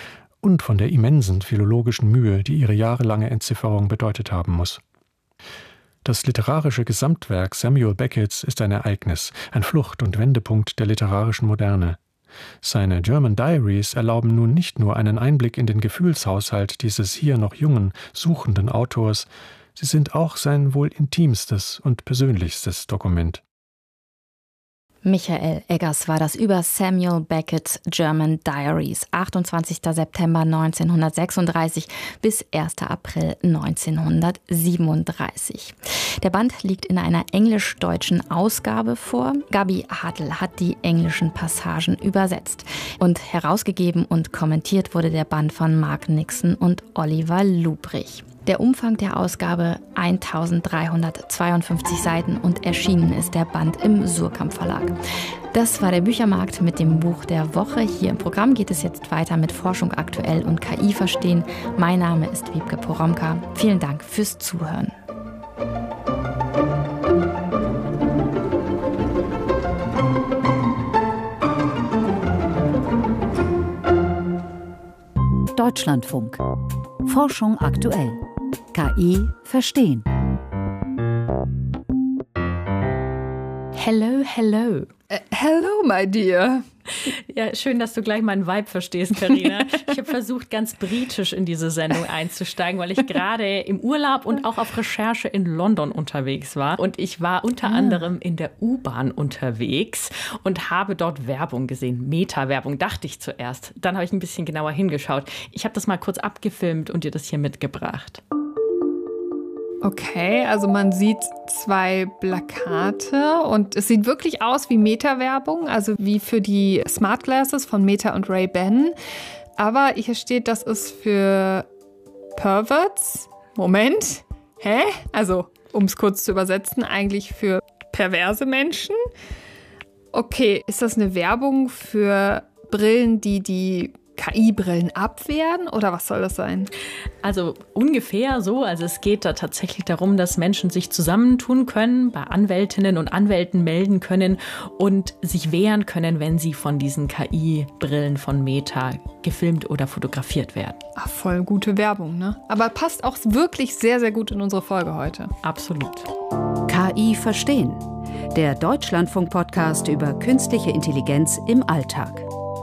und von der immensen philologischen Mühe, die ihre jahrelange Entzifferung bedeutet haben muss. Das literarische Gesamtwerk Samuel Becketts ist ein Ereignis, ein Flucht- und Wendepunkt der literarischen Moderne. Seine German Diaries erlauben nun nicht nur einen Einblick in den Gefühlshaushalt dieses hier noch jungen, suchenden Autors, sie sind auch sein wohl intimstes und persönlichstes Dokument. Michael Eggers war das über Samuel Beckett's German Diaries, achtundzwanzigster September neunzehnhundertsechsunddreißig bis erster April neunzehnhundertsiebenunddreißig. Der Band liegt in einer englisch-deutschen Ausgabe vor. Gabi Hartl hat die englischen Passagen übersetzt. Und herausgegeben und kommentiert wurde der Band von Mark Nixon und Oliver Lubrich. Der Umfang der Ausgabe eintausenddreihundertzweiundfünfzig Seiten und erschienen ist der Band im Surkamp Verlag. Das war der Büchermarkt mit dem Buch der Woche. Hier im Programm geht es jetzt weiter mit Forschung aktuell und K I verstehen. Mein Name ist Wiebke Poromka. Vielen Dank fürs Zuhören. Deutschlandfunk. Forschung aktuell. K I verstehen. Hello, hello. Uh, hello, my dear. Ja, schön, dass du gleich meinen Vibe verstehst, Carina. Ich habe versucht, ganz britisch in diese Sendung einzusteigen, weil ich gerade im Urlaub und auch auf Recherche in London unterwegs war. Und ich war unter ah. anderem in der U-Bahn unterwegs und habe dort Werbung gesehen. Meta-Werbung, dachte ich zuerst. Dann habe ich ein bisschen genauer hingeschaut. Ich habe das mal kurz abgefilmt und dir das hier mitgebracht. Okay, also man sieht zwei Plakate und es sieht wirklich aus wie Meta-Werbung, also wie für die Smart Glasses von Meta und Ray-Ban. Aber hier steht, das ist für Perverts. Moment, hä? Also, um es kurz zu übersetzen, eigentlich für perverse Menschen. Okay, ist das eine Werbung für Brillen, die die K I-Brillen abwehren oder was soll das sein? Also ungefähr so. Also es geht da tatsächlich darum, dass Menschen sich zusammentun können, bei Anwältinnen und Anwälten melden können und sich wehren können, wenn sie von diesen K I-Brillen von Meta gefilmt oder fotografiert werden. Ach, voll gute Werbung, ne? Aber passt auch wirklich sehr, sehr gut in unsere Folge heute. Absolut. K I verstehen. Der Deutschlandfunk-Podcast über künstliche Intelligenz im Alltag.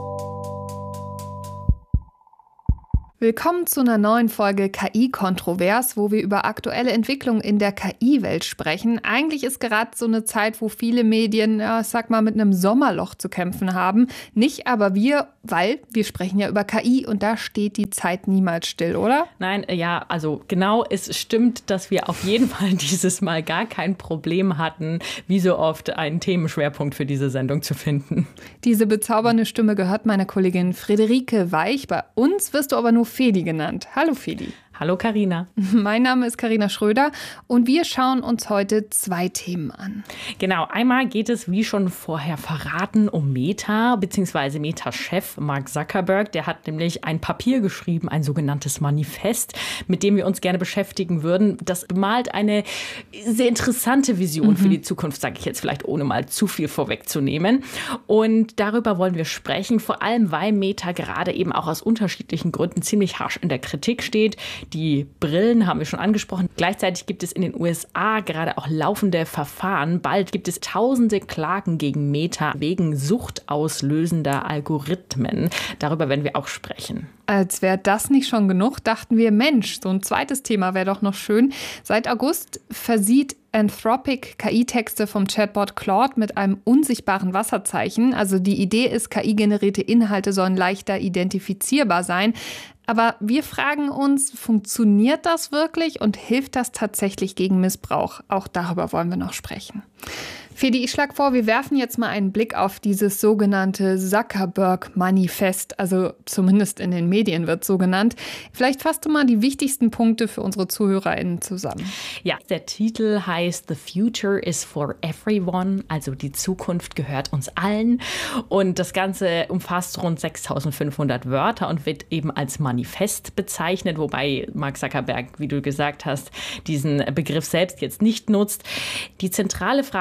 Willkommen zu einer neuen Folge K I-Kontrovers, wo wir über aktuelle Entwicklungen in der K I-Welt sprechen. Eigentlich ist gerade so eine Zeit, wo viele Medien, ja, ich sag mal, mit einem Sommerloch zu kämpfen haben. Nicht aber wir, weil wir sprechen ja über K I und da steht die Zeit niemals still, oder? Nein, ja, also genau, es stimmt, dass wir auf jeden Fall dieses Mal gar kein Problem hatten, wie so oft einen Themenschwerpunkt für diese Sendung zu finden. Diese bezaubernde Stimme gehört meiner Kollegin Friederike Weich. Bei uns wirst du aber nur Feli genannt. Hallo Feli. Hallo Carina. Mein Name ist Carina Schröder und wir schauen uns heute zwei Themen an. Genau, einmal geht es, wie schon vorher verraten, um Meta bzw. Meta-Chef Mark Zuckerberg. Der hat nämlich ein Papier geschrieben, ein sogenanntes Manifest, mit dem wir uns gerne beschäftigen würden. Das bemalt eine sehr interessante Vision mhm. für die Zukunft, sage ich jetzt vielleicht, ohne mal zu viel vorwegzunehmen. Und darüber wollen wir sprechen, vor allem weil Meta gerade eben auch aus unterschiedlichen Gründen ziemlich harsch in der Kritik steht. Die Brillen haben wir schon angesprochen. Gleichzeitig gibt es in den U S A gerade auch laufende Verfahren. Bald gibt es tausende Klagen gegen Meta wegen suchtauslösender Algorithmen. Darüber werden wir auch sprechen. Als wäre das nicht schon genug, dachten wir, Mensch, so ein zweites Thema wäre doch noch schön. Seit August versieht Anthropic K I-Texte vom Chatbot Claude mit einem unsichtbaren Wasserzeichen. Also die Idee ist, K I-generierte Inhalte sollen leichter identifizierbar sein. Aber wir fragen uns, funktioniert das wirklich und hilft das tatsächlich gegen Missbrauch? Auch darüber wollen wir noch sprechen. Fedi, ich schlage vor, wir werfen jetzt mal einen Blick auf dieses sogenannte Zuckerberg-Manifest, also zumindest in den Medien wird es so genannt. Vielleicht fasst du mal die wichtigsten Punkte für unsere ZuhörerInnen zusammen. Ja, der Titel heißt The Future is for Everyone, also die Zukunft gehört uns allen. Und das Ganze umfasst rund sechstausendfünfhundert Wörter und wird eben als Manifest bezeichnet, wobei Mark Zuckerberg, wie du gesagt hast, diesen Begriff selbst jetzt nicht nutzt. Die zentrale Frage, um die es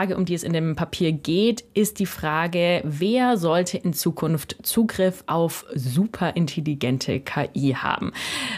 in dem Papier geht, ist die Frage, wer sollte in Zukunft Zugriff auf superintelligente K I haben?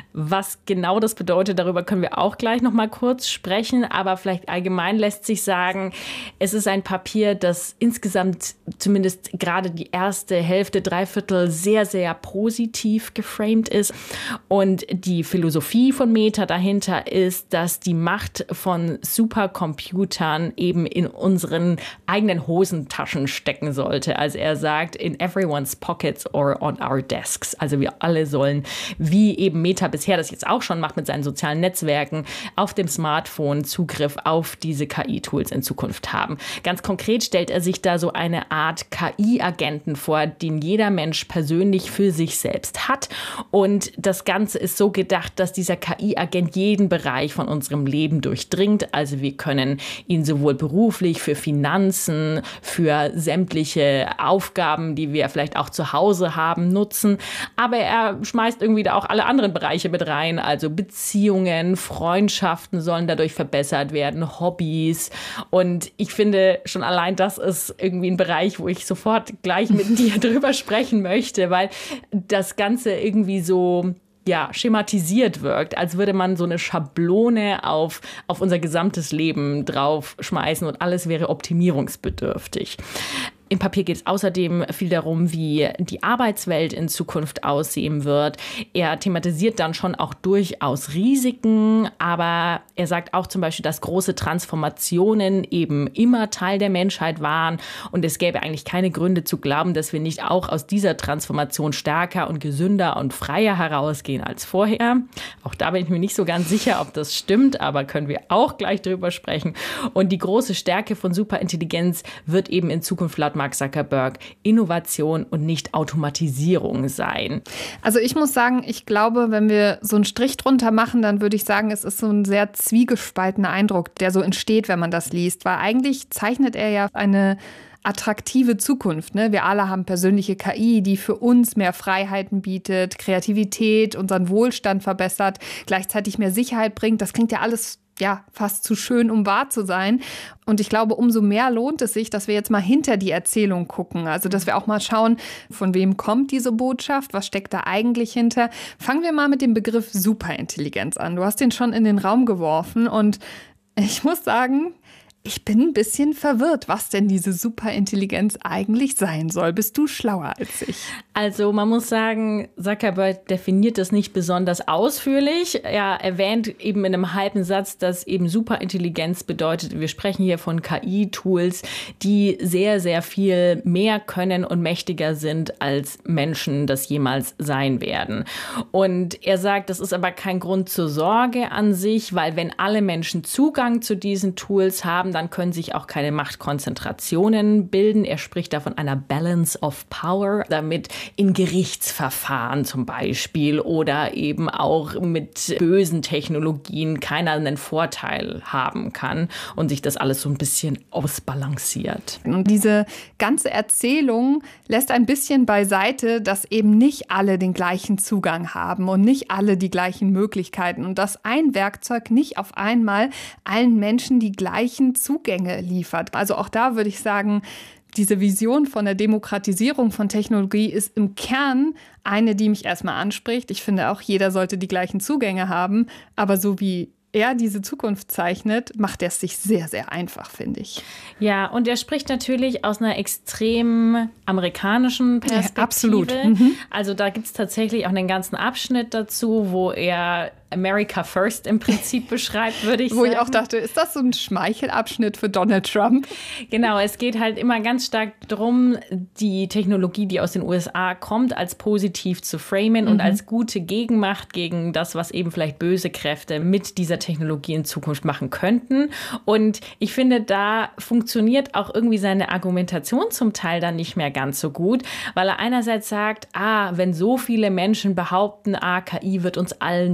Was genau das bedeutet, darüber können wir auch gleich noch mal kurz sprechen, aber vielleicht allgemein lässt sich sagen, es ist ein Papier, das insgesamt zumindest gerade die erste Hälfte, Dreiviertel sehr, sehr positiv geframed ist. Und die Philosophie von Meta dahinter ist, dass die Macht von Supercomputern eben in unseren eigenen Hosentaschen stecken sollte. Also er sagt, in everyone's pockets or on our desks. Also wir alle sollen, wie eben Meta bisher das jetzt auch schon macht mit seinen sozialen Netzwerken, auf dem Smartphone Zugriff auf diese K I-Tools in Zukunft haben. Ganz konkret stellt er sich da so eine Art K I-Agenten vor, den jeder Mensch persönlich für sich selbst hat. Und das Ganze ist so gedacht, dass dieser K I-Agent jeden Bereich von unserem Leben durchdringt. Also wir können ihn sowohl beruflich, für Finanzen, für sämtliche Aufgaben, die wir vielleicht auch zu Hause haben, nutzen. Aber er schmeißt irgendwie da auch alle anderen Bereiche mit rein. Also Beziehungen, Freundschaften sollen dadurch verbessert werden, Hobbys. Und ich finde, schon allein das ist irgendwie ein Bereich, wo ich sofort gleich mit dir drüber sprechen möchte, weil das Ganze irgendwie so ja, schematisiert wirkt, als würde man so eine Schablone auf, auf unser gesamtes Leben draufschmeißen und alles wäre optimierungsbedürftig. Im Papier geht es außerdem viel darum, wie die Arbeitswelt in Zukunft aussehen wird. Er thematisiert dann schon auch durchaus Risiken, aber er sagt auch zum Beispiel, dass große Transformationen eben immer Teil der Menschheit waren und es gäbe eigentlich keine Gründe zu glauben, dass wir nicht auch aus dieser Transformation stärker und gesünder und freier herausgehen als vorher. Auch da bin ich mir nicht so ganz sicher, ob das stimmt, aber können wir auch gleich drüber sprechen. Und die große Stärke von Superintelligenz wird eben in Zukunft laut Mark Zuckerberg Innovation und nicht Automatisierung sein. Also ich muss sagen, ich glaube, wenn wir so einen Strich drunter machen, dann würde ich sagen, es ist so ein sehr zwiegespaltener Eindruck, der so entsteht, wenn man das liest. Weil eigentlich zeichnet er ja eine attraktive Zukunft. Ne? Wir alle haben persönliche K I, die für uns mehr Freiheiten bietet, Kreativität, unseren Wohlstand verbessert, gleichzeitig mehr Sicherheit bringt. Das klingt ja alles ja, fast zu schön, um wahr zu sein. Und ich glaube, umso mehr lohnt es sich, dass wir jetzt mal hinter die Erzählung gucken. Also, dass wir auch mal schauen, von wem kommt diese Botschaft, was steckt da eigentlich hinter. Fangen wir mal mit dem Begriff Superintelligenz an. Du hast den schon in den Raum geworfen und ich muss sagen, ich bin ein bisschen verwirrt, was denn diese Superintelligenz eigentlich sein soll. Bist du schlauer als ich? Also man muss sagen, Zuckerberg definiert das nicht besonders ausführlich. Er erwähnt eben in einem halben Satz, dass eben Superintelligenz bedeutet, wir sprechen hier von K I-Tools, die sehr, sehr viel mehr können und mächtiger sind, als Menschen das jemals sein werden. Und er sagt, das ist aber kein Grund zur Sorge an sich, weil wenn alle Menschen Zugang zu diesen Tools haben, dann können sich auch keine Machtkonzentrationen bilden. Er spricht da von einer Balance of Power, damit in Gerichtsverfahren zum Beispiel oder eben auch mit bösen Technologien keiner einen Vorteil haben kann und sich das alles so ein bisschen ausbalanciert. Und diese ganze Erzählung lässt ein bisschen beiseite, dass eben nicht alle den gleichen Zugang haben und nicht alle die gleichen Möglichkeiten und dass ein Werkzeug nicht auf einmal allen Menschen die gleichen Zugänge liefert. Also auch da würde ich sagen, diese Vision von der Demokratisierung von Technologie ist im Kern eine, die mich erstmal anspricht. Ich finde auch, jeder sollte die gleichen Zugänge haben. Aber so wie er diese Zukunft zeichnet, macht er es sich sehr, sehr einfach, finde ich. Ja, und er spricht natürlich aus einer extrem amerikanischen Perspektive. Ja, absolut. Mhm. Also da gibt es tatsächlich auch einen ganzen Abschnitt dazu, wo er America First im Prinzip beschreibt, würde ich Wo sagen. ich auch dachte, ist das so ein Schmeichelabschnitt für Donald Trump? Genau, es geht halt immer ganz stark darum, die Technologie, die aus den U S A kommt, als positiv zu framen mhm. und als gute Gegenmacht gegen das, was eben vielleicht böse Kräfte mit dieser Technologie in Zukunft machen könnten. Und ich finde, da funktioniert auch irgendwie seine Argumentation zum Teil dann nicht mehr ganz so gut, weil er einerseits sagt, ah, wenn so viele Menschen behaupten, ah, K I wird uns allen den Job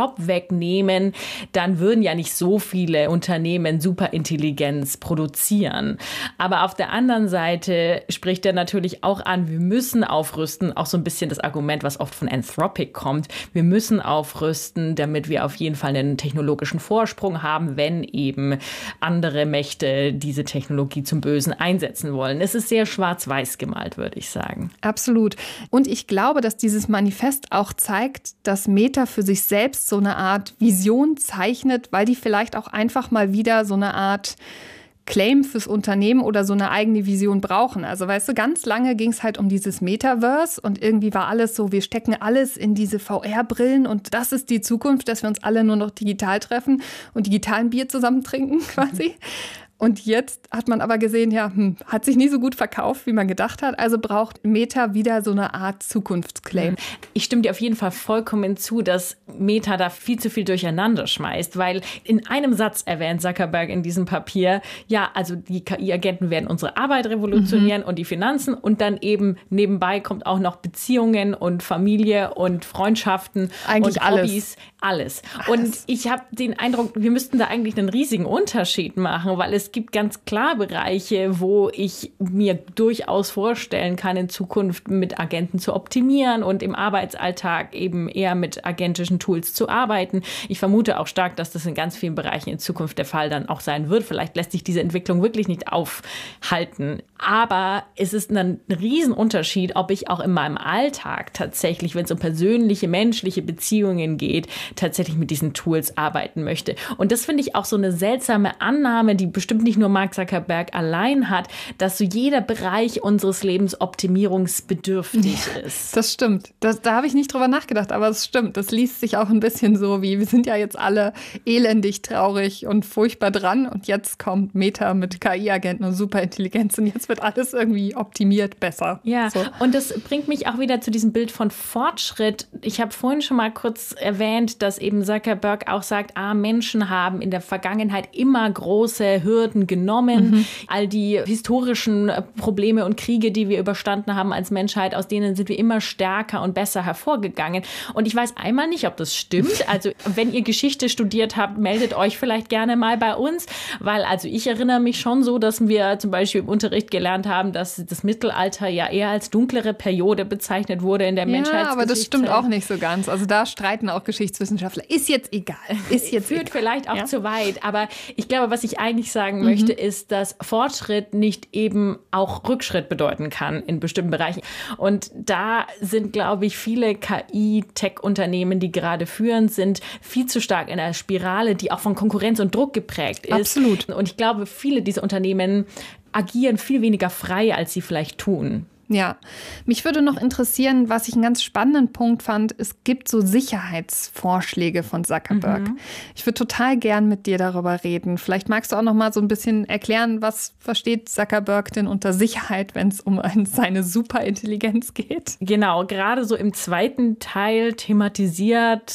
Job wegnehmen, dann würden ja nicht so viele Unternehmen Superintelligenz produzieren. Aber auf der anderen Seite spricht er natürlich auch an, wir müssen aufrüsten, auch so ein bisschen das Argument, was oft von Anthropic kommt. Wir müssen aufrüsten, damit wir auf jeden Fall einen technologischen Vorsprung haben, wenn eben andere Mächte diese Technologie zum Bösen einsetzen wollen. Es ist sehr schwarz-weiß gemalt, würde ich sagen. Absolut. Und ich glaube, dass dieses Manifest auch zeigt, dass Meta für sich selbst so eine Art Vision zeichnet, weil die vielleicht auch einfach mal wieder so eine Art Claim fürs Unternehmen oder so eine eigene Vision brauchen. Also weißt du, ganz lange ging es halt um dieses Metaverse und irgendwie war alles so, wir stecken alles in diese V R-Brillen und das ist die Zukunft, dass wir uns alle nur noch digital treffen und digitalen Bier zusammen trinken quasi. Und jetzt hat man aber gesehen, ja, hm, hat sich nie so gut verkauft, wie man gedacht hat. Also braucht Meta wieder so eine Art Zukunftsclaim. Ich stimme dir auf jeden Fall vollkommen zu, dass Meta da viel zu viel durcheinander schmeißt, weil in einem Satz erwähnt Zuckerberg in diesem Papier, ja, also die K I-Agenten werden unsere Arbeit revolutionieren mhm. und die Finanzen und dann eben nebenbei kommt auch noch Beziehungen und Familie und Freundschaften eigentlich und Hobbys, alles. alles. Und ich habe den Eindruck, wir müssten da eigentlich einen riesigen Unterschied machen, weil es Es gibt ganz klar Bereiche, wo ich mir durchaus vorstellen kann, in Zukunft mit Agenten zu optimieren und im Arbeitsalltag eben eher mit agentischen Tools zu arbeiten. Ich vermute auch stark, dass das in ganz vielen Bereichen in Zukunft der Fall dann auch sein wird. Vielleicht lässt sich diese Entwicklung wirklich nicht aufhalten. Aber es ist ein Riesenunterschied, ob ich auch in meinem Alltag tatsächlich, wenn es um persönliche, menschliche Beziehungen geht, tatsächlich mit diesen Tools arbeiten möchte. Und das finde ich auch so eine seltsame Annahme, die bestimmt nicht nur Mark Zuckerberg allein hat, dass so jeder Bereich unseres Lebens optimierungsbedürftig ist. Das stimmt. Das, da habe ich nicht drüber nachgedacht, aber es stimmt. Das liest sich auch ein bisschen so wie, wir sind ja jetzt alle elendig, traurig und furchtbar dran und jetzt kommt Meta mit K I-Agenten und Superintelligenz und jetzt wird alles irgendwie optimiert besser. Ja, so. Und das bringt mich auch wieder zu diesem Bild von Fortschritt. Ich habe vorhin schon mal kurz erwähnt, dass eben Zuckerberg auch sagt, ah, Menschen haben in der Vergangenheit immer große Hürden genommen. Mhm. All die historischen Probleme und Kriege, die wir überstanden haben als Menschheit, aus denen sind wir immer stärker und besser hervorgegangen. Und ich weiß einmal nicht, ob das stimmt. Also wenn ihr Geschichte studiert habt, meldet euch vielleicht gerne mal bei uns, weil also ich erinnere mich schon so, dass wir zum Beispiel im Unterricht gelernt haben, dass das Mittelalter ja eher als dunklere Periode bezeichnet wurde in der ja, Menschheitsgeschichte. Aber das stimmt auch nicht so ganz. Also da streiten auch Geschichtswissenschaftler. Ist jetzt egal. Ist jetzt Führt egal. vielleicht auch ja. zu weit. Aber ich glaube, was ich eigentlich sagen mhm. möchte, ist, dass Fortschritt nicht eben auch Rückschritt bedeuten kann in bestimmten Bereichen. Und da sind, glaube ich, viele K I-Tech-Unternehmen, die gerade führend sind, viel zu stark in einer Spirale, die auch von Konkurrenz und Druck geprägt ist. Absolut. Und ich glaube, viele dieser Unternehmen agieren viel weniger frei, als sie vielleicht tun. Ja, mich würde noch interessieren, was ich einen ganz spannenden Punkt fand. Es gibt so Sicherheitsvorschläge von Zuckerberg. Mhm. Ich würde total gern mit dir darüber reden. Vielleicht magst du auch noch mal so ein bisschen erklären, was versteht Zuckerberg denn unter Sicherheit, wenn es um seine Superintelligenz geht? Genau, gerade so im zweiten Teil thematisiert